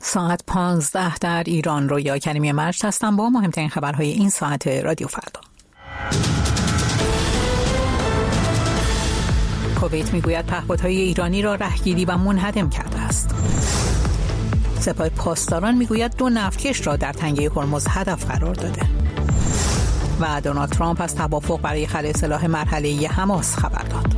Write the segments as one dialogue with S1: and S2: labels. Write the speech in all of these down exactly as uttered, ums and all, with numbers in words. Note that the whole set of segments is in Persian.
S1: ساعت پانزده در ایران. رویا کریمی مرج هستم با مهمترین خبرهای این ساعت رادیو فردا. کویت میگوید پهپادهای ایرانی را رهگیری و منهدم کرده است. سپاه پاسداران میگوید دو نفتکش را در تنگه هرمز هدف قرار داده. و دونالد ترامپ از توافق برای خلع سلاح مرحله‌ای حماس خبر داد.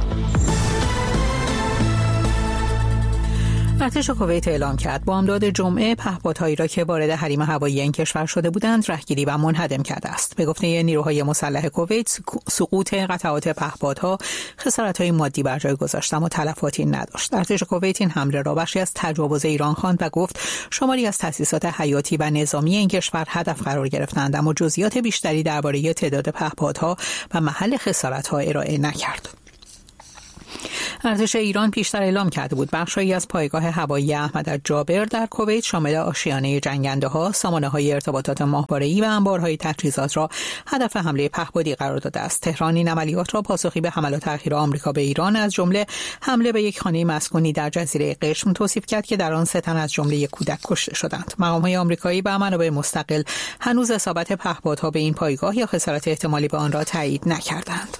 S1: ارتش کویت اعلام کرد با امداد جمعه پهپادهایی را که وارد حریم هوایی این کشور شده بودند رهگیری و منهدم کرده است. به گفته نیروهای مسلح کویت، سقوط قطعات پهپادها خسارت‌های مادی بر جای گذاشت اما تلفاتی نداشت. ارتش کویت این حمله را بخشی از تجاوز ایران خواند و گفت شماری از تأسیسات حیاتی و نظامی این کشور هدف قرار گرفتند اما جزئیات بیشتری درباره تعداد پهپادها و محل خسارت‌ها ارائه نکرد. ارتش ایران پیشتر اعلام کرده بود بخشی از پایگاه هوایی احمد جابر در کویت شامل آشیانه جنگنده‌ها، سامانه‌های ارتباطات ماهواره‌ای و انبارهای تجهیزات را هدف حمله پهپادی قرار داده است. تهران این عملیات را پاسخی به حملات اخیر آمریکا به ایران از جمله حمله به یک خانه مسکونی در جزیره قشم توصیف کرد که در آن سه تن از جمله یک کودک کشته شدند. مقام‌های آمریکایی و منابع مستقل هنوز اصابت پهپادها به این پایگاه یا خسارت احتمالی به آن را تایید نکردند.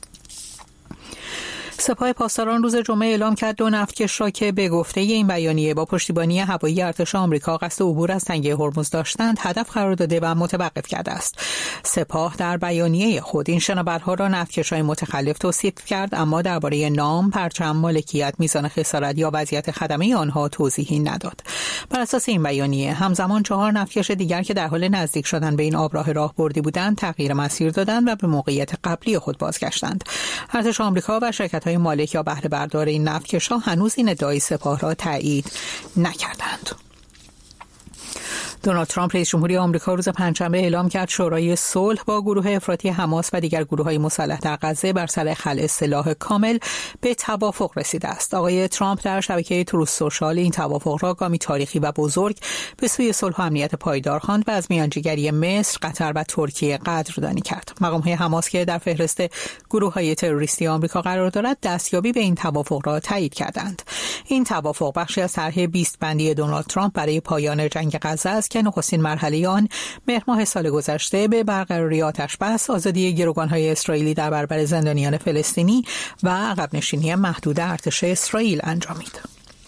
S1: سپاه پاسداران روز جمعه اعلام کرد دو نفتکش را که به گفته این بیانیه با پشتیبانی هوایی ارتش آمریکا قصد عبور از تنگه هرمز داشتند هدف قرار داده و متوقف کرده است. سپاه در بیانیه خود این شناورها را نفتکش‌های متخلف توصیف کرد اما درباره نام، پرچم، مالکیت، میزان خسارت یا وضعیت خدمه آنها توضیحی نداد. بر اساس این بیانیه همزمان چهار نفتکش دیگر که در حال نزدیک شدن به این آبراه راهبردی بودند تغییر مسیر دادند و به موقعیت قبلی خود بازگشتند. ارتش آمریکا و شرکت مالک یا بهره بردار این نفتکش‌ها هنوز این ادعای سپاه را تایید نکردند. دونالد ترامپ رئیس جمهوری آمریکا روز پنجشنبه اعلام کرد شورای صلح با گروه افراطی حماس و دیگر گروه‌های مسلح در غزه بر سر خلع سلاح کامل به توافق رسیده است. آقای ترامپ در شبکه تروث سوشال این توافق را گامی تاریخی و بزرگ به سوی صلح و امنیت پایدار خواند و از میانجیگری مصر، قطر و ترکیه قدردانی کرد. مقام‌های حماس که در فهرست گروه‌های تروریستی آمریکا قرار دارد دستیابی به این توافق را تایید کردند. این توافق بخشی از طرح بیست بندی دونالد ترامپ برای پایان جنگ غزه است که نخستین مرحله آن مهر ماه سال گذشته به برقراری آتش‌بس، آزادی گروگان‌های اسرائیلی در برابر زندانیان فلسطینی و عقب نشینی محدود ارتش اسرائیل انجامید.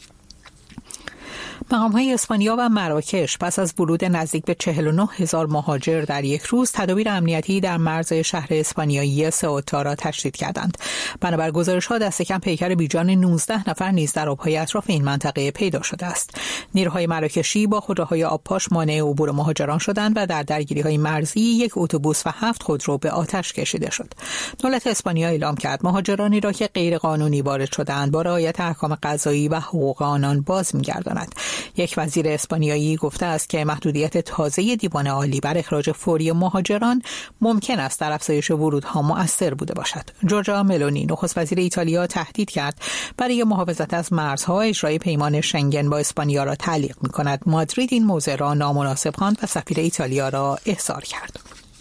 S1: مقام‌های اسپانیا و مراکش پس از ورود نزدیک به چهل و نه هزار مهاجر در یک روز تدابیر امنیتی در مرز شهر اسپانیایی سئوتا را تشدید کردند. بنابر گزارش‌ها دست کم پیکر بیجان نوزده نفر نیز در آب‌های اطراف این منطقه پیدا شده است. نیروهای مراکشی با خودروهای آبپاش مانع عبور مهاجران شدند و در درگیری‌های مرزی یک اتوبوس و هفت خودرو به آتش کشیده شد. دولت اسپانیا اعلام کرد مهاجرانی را که غیرقانونی وارد شدند با رعایت احکام قضایی و حقوق آنان باز می‌گرداند. یک وزیر اسپانیایی گفته است که محدودیت تازه دیوان عالی بر اخراج فوری مهاجران ممکن است در افزایش ورودها مؤثر بوده باشد. جورجیا ملونی نخست وزیر ایتالیا تهدید کرد برای محافظت از مرزها اجرای پیمان شنگن با اسپانیا را تعلیق می‌کند. مادرید این موضوع را نامناسب خواند و سفیر ایتالیا را احضار کرد.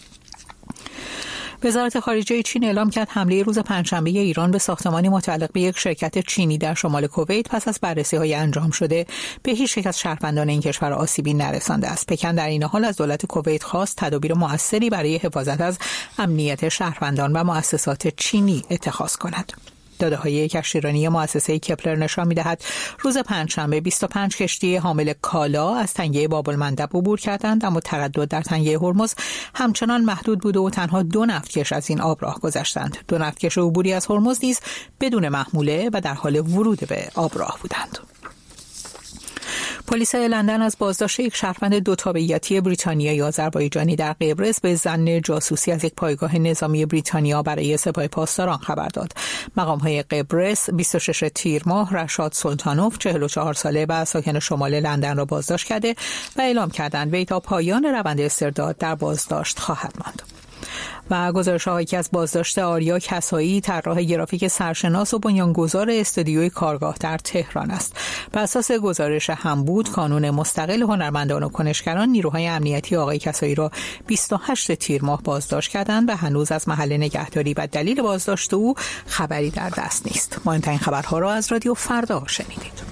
S1: وزارت خارجه چین اعلام کرد حمله روز پنجشنبه ایران به ساختمانی متعلق به یک شرکت چینی در شمال کویت پس از بررسی‌های انجام شده به هیچ یک از شهروندان این کشور آسیبی نرسانده است. پکن در این حال از دولت کویت خواست تدابیر مؤثری برای حفاظت از امنیت شهروندان و مؤسسات چینی اتخاذ کند. داده‌های کشتیرانی مؤسسه کپلر نشان می‌دهد روز پنجشنبه بیست و پنج کشتی حامل کالا از تنگه باب‌المندب عبور کردند اما تردد در تنگه هرمز همچنان محدود بود و تنها دو نفتکش از این آبراه گذشتند. دو نفتکش عبوری از هرمز نیز بدون محموله و در حال ورود به آبراه بودند. پلیس لندن از بازداشت یک شهروند دو تابعیتی بریتانیایی آذربایجانی در قبرس به ظن جاسوسی از یک پایگاه نظامی بریتانیا برای سپاه پاسداران خبر داد. مقام‌های قبرس بیست و شش تیر ماه رشاد سلطانوف چهل و چهار ساله و ساکن شمال لندن را بازداشت کرده و اعلام کردند وی تا پایان روند استرداد در بازداشت خواهد ماند. و گزارش‌هایی که از بازداشت آریا کسایی طراح گرافیک سرشناس و بنیانگذار استودیوی کارگاه در تهران است. بر اساس گزارش هم بود کانون مستقل هنرمندان و کنشگران نیروهای امنیتی آقای کسایی را بیست و هشت تیر ماه بازداشت کردند و هنوز از محل نگهداری و دلیل بازداشت او خبری در دست نیست. مهمترین خبرها را از رادیو فردا شنیدید.